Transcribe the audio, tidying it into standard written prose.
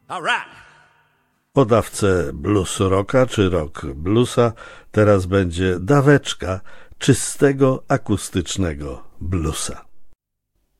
All right. Po dawce blues rocka czy rock bluesa teraz będzie daweczka czystego akustycznego bluesa.